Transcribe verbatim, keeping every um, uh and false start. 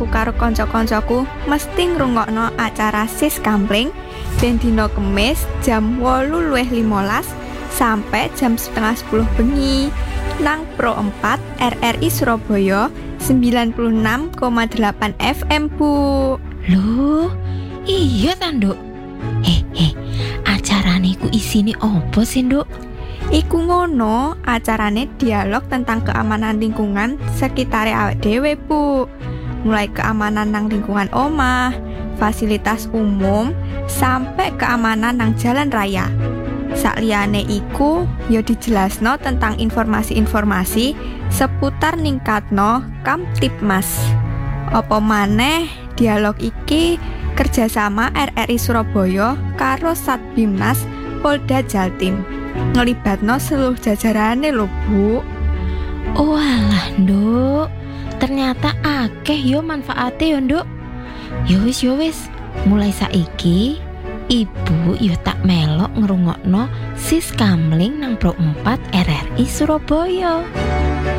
aku karo kanca-kancaku mesti ngrungokno acara Sis Kamling ben dina Kemis jam wolu luwih limolas sampai jam setengah sepuluh bengi nang Pro empat R R I Surabaya sembilan puluh enam koma delapan F M, Bu. Loh, iya ta, Nduk? Eh, eh, acarane ku isine opo sih, Nduk? Iku ngono, acarane dialog tentang keamanan lingkungan sekitare awake dhewe, Bu. Mulai keamanan nang lingkungan omah, fasilitas umum, sampai keamanan nang jalan raya. Sakliyane iku, ya dijelasno tentang informasi-informasi seputar ningkatno Kamtipmas. Apa maneh dialog iki kerjasama R R I Surabaya karo Satbimnas Polda Jatim. Ngelibatno seluruh jajarane lho, Bu. Oh alah, Nduk. Ternyata akeh yo manfaate yo, Nduk. Yo wis yo wis, mulai saiki Ibu yo tak melok ngrungokno Sis Kamling nang Pro empat R R I Surabaya.